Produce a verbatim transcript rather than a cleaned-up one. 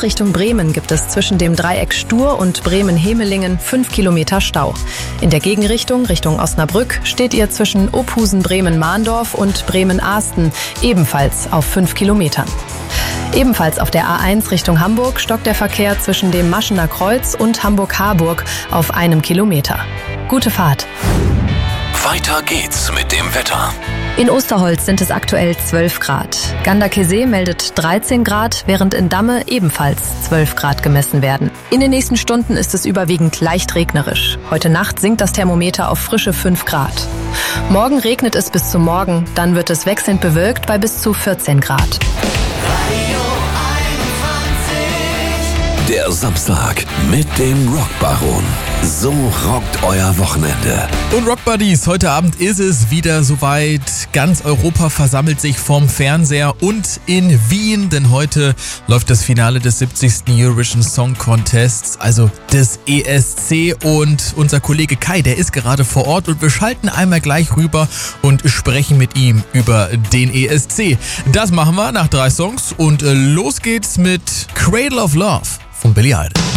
Richtung Bremen gibt es zwischen dem Dreieck Stur und Bremen-Hemelingen fünf Kilometer Stau. In der Gegenrichtung, Richtung Osnabrück, steht ihr zwischen Ophusen-Bremen-Mahndorf und Bremen-Ahsten ebenfalls auf fünf Kilometern. Ebenfalls auf der A eins Richtung Hamburg stockt der Verkehr zwischen dem Maschener Kreuz und Hamburg-Harburg auf einem Kilometer. Gute Fahrt. Weiter geht's mit dem Wetter. In Osterholz sind es aktuell zwölf Grad. Ganderkesee meldet dreizehn Grad, während in Damme ebenfalls zwölf Grad gemessen werden. In den nächsten Stunden ist es überwiegend leicht regnerisch. Heute Nacht sinkt das Thermometer auf frische fünf Grad. Morgen regnet es bis zum Morgen, dann wird es wechselnd bewölkt bei bis zu vierzehn Grad. Der Samstag mit dem Rockbaron. So rockt euer Wochenende. Und Rockbuddies, heute Abend ist es wieder soweit. Ganz Europa versammelt sich vorm Fernseher und in Wien, denn heute läuft das Finale des siebzigsten Eurovision Song Contests, also des E S C. Und unser Kollege Kai, der ist gerade vor Ort und wir schalten einmal gleich rüber und sprechen mit ihm über den E S C. Das machen wir nach drei Songs und los geht's mit Cradle of Love von Billie Eilish.